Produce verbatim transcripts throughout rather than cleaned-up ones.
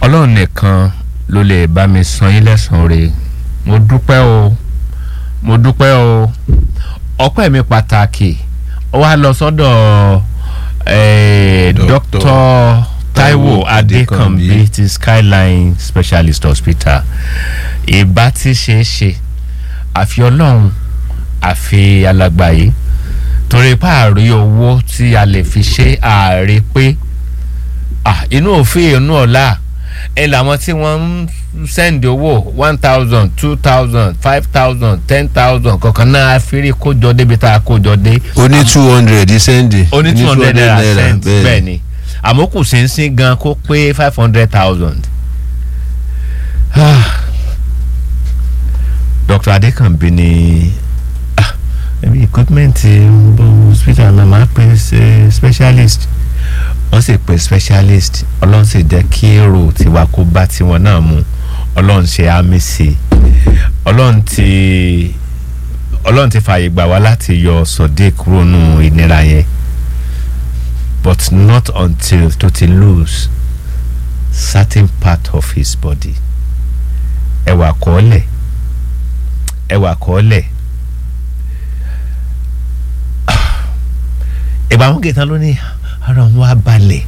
Ọlọ́run nìkan ló lè bá mi san yín lẹ́san rẹ̀. Mo dúpẹ́ o mo dúpẹ́ o ọpẹ́ mi pàtàkì ó wá lọ sọ́dọ̀ eh, Doctor Taiwo Adekanbi ti Skyline Specialist Hospital. Ìbá ti ṣe é ṣe àfi Ọlọ́run àfi alàgbà yìí torí pé àárí owó tí a lè fi ṣe àárí pé ah inú òfin inú ọ̀la ẹ làwọn tí wọ́n ń send owó one thousand two thousand five thousand ten thousand kankan náà àfírí kójọ débi tá a kójọ dé. ó ní two hundred send. ó ní two hundred naira send bẹ́ẹ̀ ni àmọ́ kò sí ń sín gan kó pé five hundred thousand. Doctor Adekanbi ni ah ẹbí equipment hospital náà máa pè specialist wọ́n sì pè specialist ọlọ́run sì jẹ́ kí èrò tiwa kó bá tiwọn náà mu ọlọ́run ṣe àmì sí ọlọ́run ti ọlọ́run ti fààyè gbà wá láti yọ Sodiq kúrò nù ìnira yẹn but not until to ti lose certain part of his body ẹwà kọ́ọ̀lẹ̀ ẹwà kọ́ọ̀lẹ̀ ìbámu kìtàn lónìí ara wọn wá balẹ̀.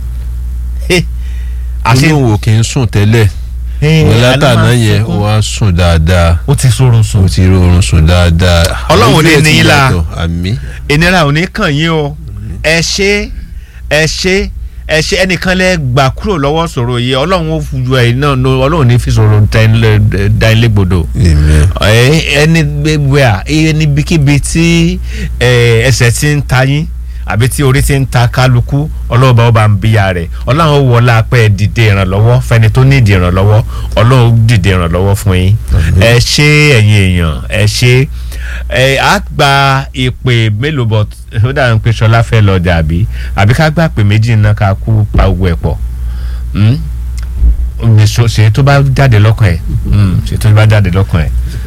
olóhùn kì í sùn tẹ́lẹ̀ wọn látàná yẹn wọn á sùn dáadáa. ó ti sọ̀rọ̀ sùn. ó ti rọrùn sùn dáadáa. Ọlọ́run ní ní la àmín. ìnira ò ní kàn yín o ẹ ṣe ẹ ṣe ẹ ṣe ẹnìkan lẹ gbà kúrò lọ́wọ́ sọ̀rọ̀ yìí Ọlọ́run ó fújú ẹ̀ náà Ọlọ́run ní fi sọ̀rọ̀ da ilé gbòdò. ẹni gbẹgbẹ ẹni bíkíbi tí ẹsẹ̀ ti ń ta yín àbí tí orí ti ń ta kálukú Ọlọ́run bá ń bíya rẹ̀ Ọlọ́run wọlá pé dìde ìrànlọ́wọ́ fẹ́ni tó ní ìdí ìrànlọ́wọ́ Ọlọ́run dìde ìrànlọ́wọ́ fún yín. ẹ ṣe ẹ̀yin èèyàn ẹ ṣe ẹ á gba ìpè mélòó bọ̀ ó dàbí pé Ṣọlá fẹ́ lọ jà àbí àbí ká gbà pé méjì náà ká kú pa owó ẹ̀ pọ̀ ṣe tó bá jáde lọ́kàn ẹ̀ ṣe tó bá jáde lọ́kàn ẹ̀.